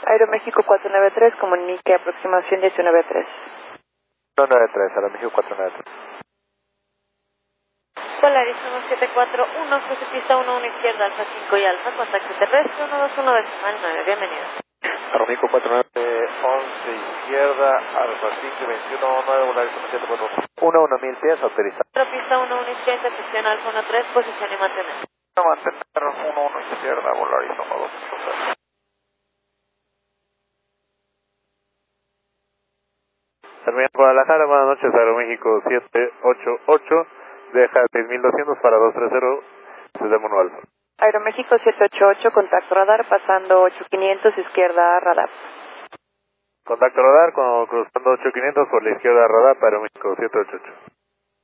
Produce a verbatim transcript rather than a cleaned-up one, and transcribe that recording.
Aeroméxico cuatro nueve tres, comunique aproximación diecinueve tres. uno nueve tres, Aeroméxico cuatro nueve tres. Polaris uno siete cuatro uno, cruce pista uno uno izquierda, Alfa cinco y Alfa, contacto terrestre uno dos uno decimal nueve, bienvenido. Aeroméxico cuatro nueve once izquierda, Alfa cinco veintiuno nueve, Polaris uno siete cuatro uno uno mil pies, autorizado. Pista uno uno izquierda, sección Alfa uno tres, posición y mantener. Mantener uno uno izquierda, Polaris uno dos. Termina Guadalajara, buenas noches, Aeroméxico siete ocho ocho, deja seis mil doscientos para dos tres cero, desde Mono Alfa. Aeroméxico siete ocho ocho, contacto radar, pasando ocho quinientos, izquierda radar. Contacto radar, con, cruzando ocho quinientos por la izquierda radar, Aeroméxico siete ocho ocho.